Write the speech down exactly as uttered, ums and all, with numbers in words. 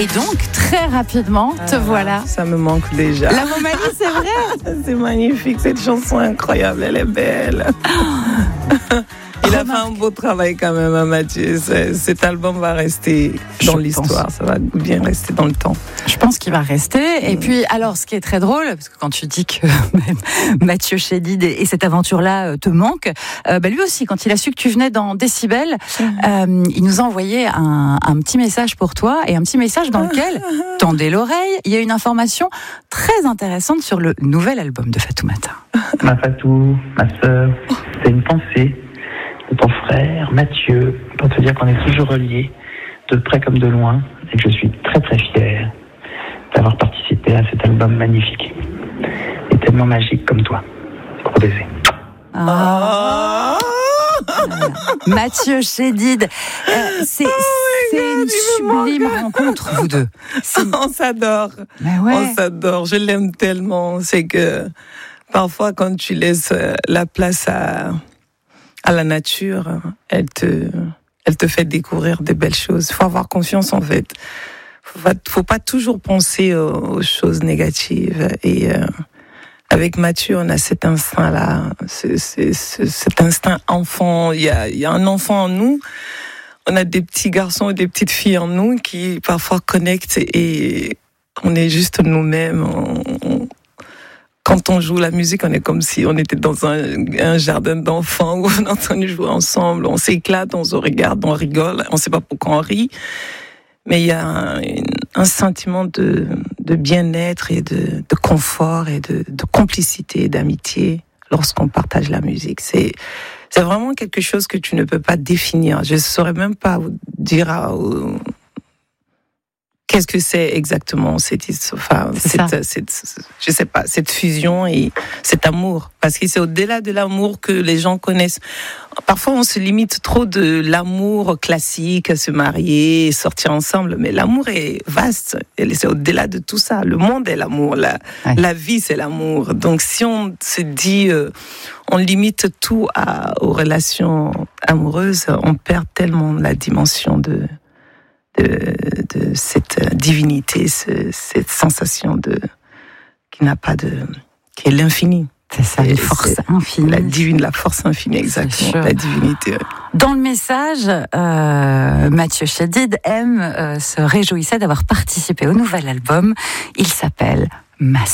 Et donc, très rapidement, te Ah, voilà. Ça me manque déjà. La Momalie, c'est vrai. C'est magnifique, cette chanson est incroyable, elle est belle. Il a fait un beau travail quand même, hein, Mathieu. C'est- Cet album va rester dans Je l'histoire, ça va bien rester dans le temps. Je pense qu'il va rester. Et puis, alors, ce qui est très drôle, parce que quand tu dis que Mathieu Chédid et cette aventure-là te manquent, euh, bah lui aussi, quand il a su que tu venais dans Décibel, euh, il nous a envoyé un, un petit message pour toi et un petit message dans lequel, tendez l'oreille, il y a une information très intéressante sur le nouvel album de Fatoumata. Ma Fatou, ma sœur, c'est une pensée de ton frère Mathieu pour te dire qu'on est toujours reliés, de près comme de loin, et que je suis très très fier d'avoir participé à cet album magnifique et tellement magique comme toi. Gros baiser. Ah. Voilà. Mathieu Chédid, euh, c'est c'est une sublime rencontre, vous deux. C'est- On s'adore. Mais ouais. On s'adore. Je l'aime tellement. C'est que parfois, quand tu laisses euh, la place à, à la nature, elle te, elle te fait découvrir des belles choses. Il faut avoir confiance, en fait. Faut pas, faut pas toujours penser aux, aux choses négatives. Et euh, avec Mathieu, on a cet instinct-là, c'est, c'est, c'est, cet instinct enfant. Il y a, il y a un enfant en nous. On a des petits garçons et des petites filles en nous qui parfois connectent et on est juste nous-mêmes. On, on, quand on joue la musique, on est comme si on était dans un, un jardin d'enfants où on est en train de jouer ensemble. On s'éclate, on se regarde, on rigole. On ne sait pas pourquoi on rit. Mais il y a un, un sentiment de, de bien-être et de, de confort et de, de complicité et d'amitié lorsqu'on partage la musique. C'est, c'est vraiment quelque chose que tu ne peux pas définir. Je ne saurais même pas vous dire à, euh, qu'est-ce que c'est exactement cette, enfin, C'est cette, cette, je sais pas, cette fusion et cet amour. Parce que c'est au-delà de l'amour que les gens connaissent. Parfois, on se limite trop de l'amour classique, se marier, sortir ensemble. Mais l'amour est vaste. C'est au-delà de tout ça. Le monde est l'amour. La, Ouais. la vie, c'est l'amour. Donc, si on se dit, euh, on limite tout à, aux relations amoureuses, on perd tellement la dimension de, de, de cette divinité, ce, cette sensation de, qui n'a pas de, qui est l'infini. C'est ça, une force C'est infinie. La divine, la force infinie, exactement. sûr. La divinité. Dans le message, euh, Mathieu Chédid aime, euh, se réjouissait d'avoir participé au nouvel album. Il s'appelle Ma